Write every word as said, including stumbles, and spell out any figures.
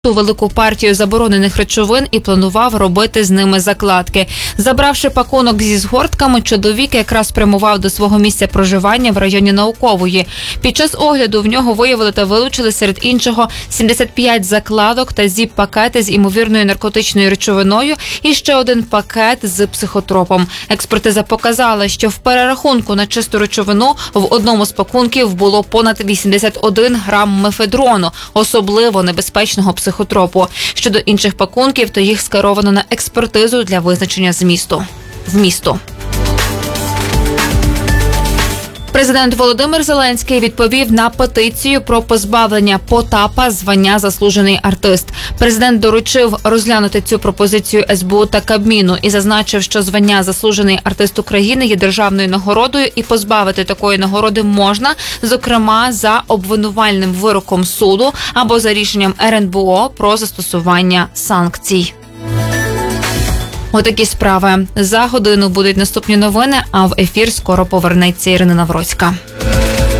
велику партію заборонених речовин і планував робити з ними закладки. Забравши пакунок зі згортками, чоловік якраз спрямував до свого місця проживання в районі Наукової. Під час огляду в нього виявили та вилучили серед іншого сімдесят п'ять закладок та зіп-пакети з імовірною наркотичною речовиною і ще один пакет з психотропом. Експертиза показала, що в перерахунку на чисту речовину в одному з пакунків було понад вісімдесят один грам мефедрону, особливо небезпечного психотропу. Щодо інших пакунків, то їх скеровано на експертизу для визначення змісту. Вмісту. Президент Володимир Зеленський відповів на петицію про позбавлення Потапа звання «Заслужений артист». Президент доручив розглянути цю пропозицію ес бе у та Кабміну і зазначив, що звання «Заслужений артист України» є державною нагородою і позбавити такої нагороди можна, зокрема, за обвинувальним вироком суду або за рішенням ер ен бе о про застосування санкцій. Отакі справи. За годину будуть наступні новини, а в ефір скоро повернеться Ірина Навроцька.